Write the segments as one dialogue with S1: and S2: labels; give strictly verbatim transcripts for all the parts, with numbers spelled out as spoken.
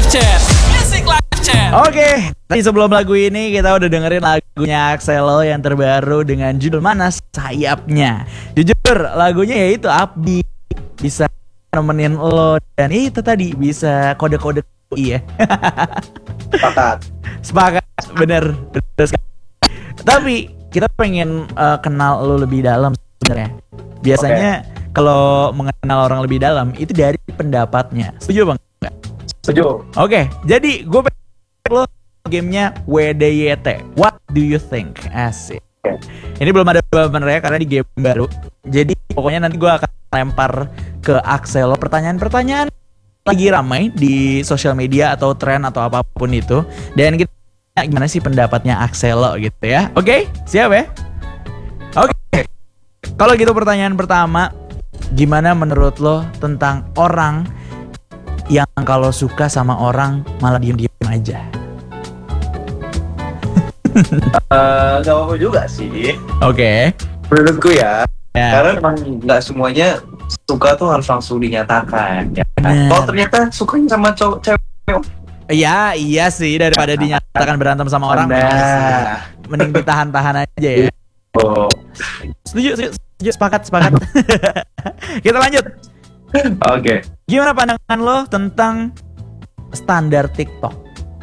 S1: Chat. Music Live Chat.
S2: Oke, tadi sebelum lagu ini kita udah dengerin lagunya Axelo yang terbaru dengan judul Mana Sayapnya. Jujur lagunya ya itu upbeat, bisa nemenin lo dan itu tadi bisa kode-kode iya.
S3: Sepakat.
S2: Sepakat, bener, bener sekali. Tapi kita pengen uh, kenal lo lebih dalam sebenarnya. Biasanya okay. kalau mengenal orang lebih dalam itu dari pendapatnya. Setuju bang?
S3: Setuju.
S2: Oke, okay, jadi gue pengen lo gamenya W D Y T. What do you think? Asik.
S3: Okay.
S2: Ini belum ada jawaban ya karena di game baru. Jadi pokoknya nanti gue akan lempar ke Axelo pertanyaan-pertanyaan lagi ramai di sosial media atau tren atau apapun itu. Dan kita gimana sih pendapatnya Axelo gitu ya. Oke, okay? Siap ya? Oke. Okay. Kalau gitu pertanyaan pertama, gimana menurut lo tentang orang yang kalau suka sama orang malah diem-diem aja?
S3: uh, Gak apa-apa juga sih.
S2: Oke. Okay.
S3: Menurutku ya,
S2: yeah.
S3: Karena memang gak semuanya suka tuh harus langsung dinyatakan ya.
S2: Nah.
S3: Kalau ternyata sukanya sama cowok cewek,
S2: iya iya sih, daripada dinyatakan berantem sama orang,
S3: nah.
S2: mending ditahan-tahan aja ya.
S3: Oh.
S2: Setuju, setuju, setuju, sepakat, sepakat. Kita lanjut.
S3: Oke. Okay.
S2: Gimana pandangan lo tentang standar TikTok?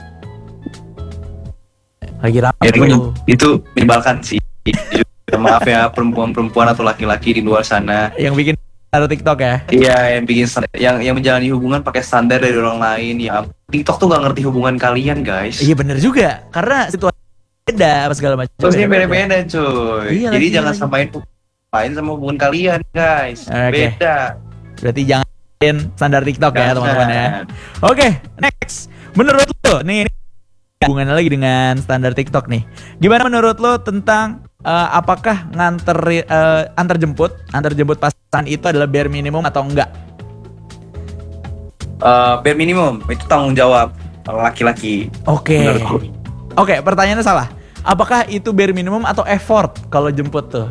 S2: Lagi ramai
S3: Ya,
S2: tuh.
S3: itu menyebalkan sih. Maaf ya perempuan-perempuan atau laki-laki di luar sana
S2: yang bikin standar TikTok ya?
S3: Iya, yang bikin yang yang menjalani hubungan pakai standar dari orang lain. Ya, TikTok tuh nggak ngerti hubungan kalian, guys.
S2: Iya bener juga, karena situasi beda apa segala macam.
S3: Terusnya beda-beda, cuy.
S2: Iya,
S3: jadi
S2: lagi,
S3: jangan
S2: lagi.
S3: samain main sama hubungan kalian, guys.
S2: Okay.
S3: Beda.
S2: Berarti jangan standar TikTok
S3: Jangan.
S2: ya teman-teman ya. Oke, next. Menurut lo nih, ini hubungannya lagi dengan standar TikTok nih. Gimana menurut lo tentang uh, apakah nganter uh, antar jemput, antar jemput pasangan itu adalah bare minimum atau enggak?
S3: Uh, bare minimum itu tanggung jawab laki-laki.
S2: Oke.
S3: Okay.
S2: Oke, okay, pertanyaannya salah. Apakah itu bare minimum atau effort kalau jemput tuh?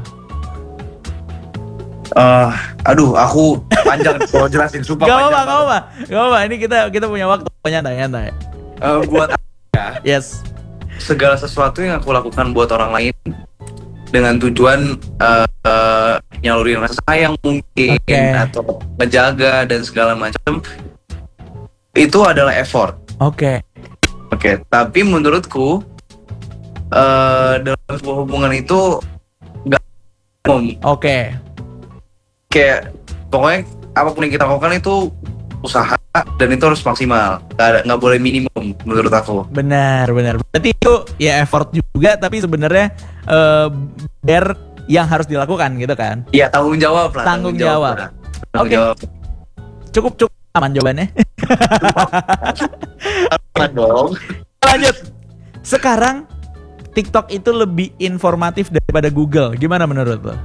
S3: Uh, aduh, aku panjang kalau jelasin, sumpah
S2: gak
S3: panjang.
S2: apa, gak apa, gak apa. Ini kita kita punya waktu nyantai-nyantai.
S3: Uh, buat ya,
S2: yes.
S3: segala sesuatu yang aku lakukan buat orang lain dengan tujuan uh, uh, nyalurin rasa sayang mungkin,
S2: okay.
S3: atau ngejaga dan segala macam, itu adalah effort.
S2: Oke.
S3: Okay. Oke, okay, tapi menurutku uh, dalam sebuah hubungan itu nggak umum.
S2: Oke. Okay.
S3: Kayak pokoknya apapun yang kita lakukan itu usaha dan itu harus maksimal, nggak nggak boleh minimum menurut aku.
S2: Benar benar. Berarti itu ya effort juga, tapi sebenarnya uh, bare yang harus dilakukan gitu kan?
S3: Iya, tanggung jawab lah.
S2: Tanggung, tanggung jawab.
S3: jawab. Tanggung
S2: okay.
S3: jawab.
S2: Cukup cukup aman jawabannya.
S3: Aman dong.
S2: Lanjut. Sekarang TikTok itu lebih informatif daripada Google. Gimana menurut lo?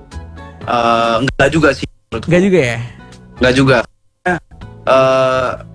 S3: Uh, enggak juga sih.
S2: Enggak juga ya?
S3: Enggak juga. Uh,